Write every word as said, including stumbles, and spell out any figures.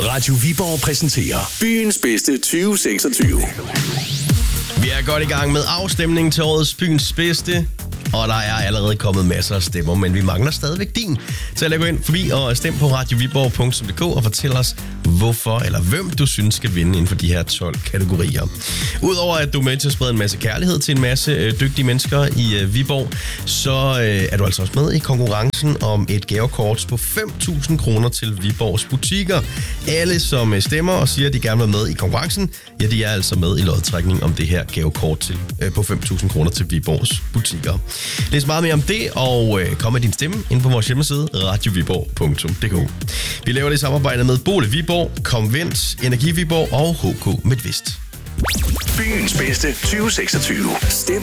Radio Viborg præsenterer byens bedste tyve seksogtyve. Vi er godt i gang med afstemningen til årets byens bedste, og der er allerede kommet masser af stemmer, men vi mangler stadigvæk din. Så lad gå ind forbi og stem på radio viborg punktum d k og fortæl os, hvorfor eller hvem du synes skal vinde inden for de her tolv kategorier. Udover at du er med til at sprede en masse kærlighed til en masse øh, dygtige mennesker i øh, Viborg, så øh, er du altså også med i konkurrencen om et gavekort på fem tusind kroner til Viborgs butikker. Alle, som øh, stemmer og siger, at de gerne vil være med i konkurrencen, ja, de er altså med i lodtrækning om det her gavekort til, øh, på fem tusind kroner til Viborgs butikker. Læs meget mere om det, og øh, kom med din stemme ind på vores hjemmeside, radio viborg punktum d k. Vi laver det i samarbejde med Bole Viborg, Convent, Energi Viborg og H K Midtvest. Byens bedste tyve seksogtyve. Stem